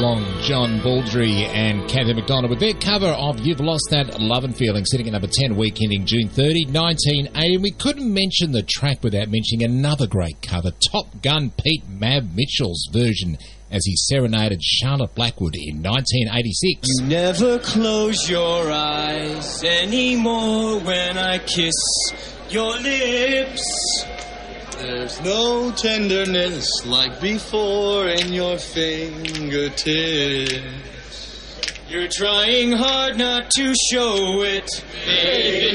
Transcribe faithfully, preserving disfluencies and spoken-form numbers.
Long John Baldry and Kathy McDonald with their cover of You've Lost That Love and Feeling, sitting at number ten, week ending June thirtieth, nineteen eighty. And we couldn't mention the track without mentioning another great cover, Top Gun Pete Mab Mitchell's version as he serenaded Charlotte Blackwood in nineteen eighty-six. You never close your eyes anymore when I kiss your lips. There's no tenderness like before in your fingertips. You're trying hard not to show it, baby.